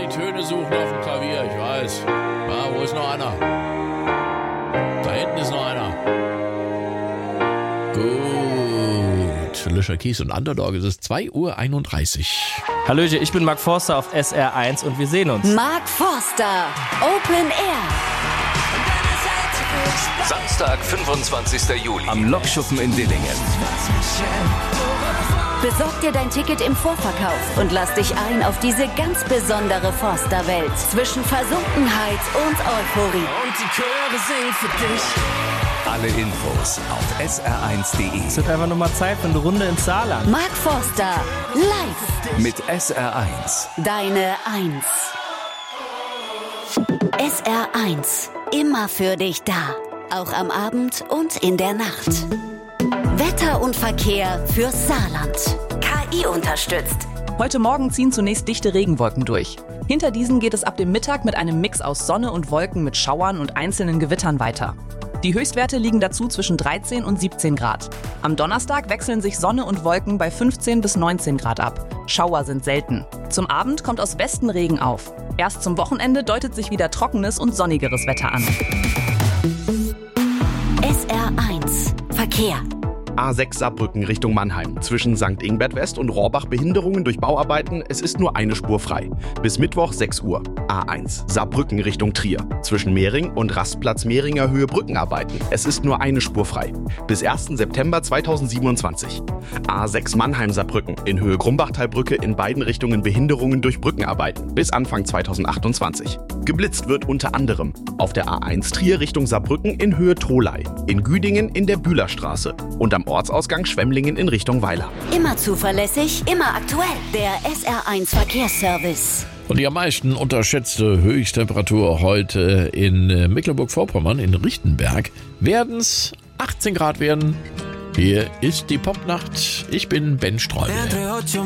die Töne suchen auf dem Klavier, ich weiß. Ja, wo ist noch einer? Da hinten ist noch einer. Gut. Löscher Kies und Underdog, es ist 2:31 Uhr. Hallöche, ich bin Mark Forster auf SR1 und wir sehen uns. Mark Forster, Open Air. Samstag, 25. Juli. Am Lokschuppen in Dillingen. Besorg dir dein Ticket im Vorverkauf und lass dich ein auf diese ganz besondere Forster-Welt zwischen Versunkenheit und Euphorie. Und die Chöre singen für dich. Alle Infos auf sr1.de. Es wird einfach nur mal Zeit für eine Runde ins Saarland. Mark Forster, live. Mit SR1. Deine 1. SR1, immer für dich da. Auch am Abend und in der Nacht. Wetter und Verkehr fürs Saarland. KI unterstützt. Heute Morgen ziehen zunächst dichte Regenwolken durch. Hinter diesen geht es ab dem Mittag mit einem Mix aus Sonne und Wolken mit Schauern und einzelnen Gewittern weiter. Die Höchstwerte liegen dazu zwischen 13 und 17 Grad. Am Donnerstag wechseln sich Sonne und Wolken bei 15 bis 19 Grad ab. Schauer sind selten. Zum Abend kommt aus Westen Regen auf. Erst zum Wochenende deutet sich wieder trockenes und sonnigeres Wetter an. SR1 Verkehr. A6 Saarbrücken Richtung Mannheim. Zwischen St. Ingbert West und Rohrbach Behinderungen durch Bauarbeiten. Es ist nur eine Spur frei. Bis Mittwoch 6 Uhr. A1 Saarbrücken Richtung Trier. Zwischen Mehring und Rastplatz Mehringer Höhe Brückenarbeiten. Es ist nur eine Spur frei. Bis 1. September 2027. A6 Mannheim Saarbrücken. In Höhe Grumbachtalbrücke in beiden Richtungen Behinderungen durch Brückenarbeiten. Bis Anfang 2028. Geblitzt wird unter anderem auf der A1 Trier Richtung Saarbrücken in Höhe Tholey. In Güdingen in der Bühlerstraße. Und am Ortsausgang Schwemmlingen in Richtung Weiler. Immer zuverlässig, immer aktuell. Der SR1 Verkehrsservice. Und die am meisten unterschätzte Höchsttemperatur heute in Mecklenburg-Vorpommern, in Richtenberg, werden es 18 Grad werden. Hier ist die Popnacht. Ich bin Ben Streubel.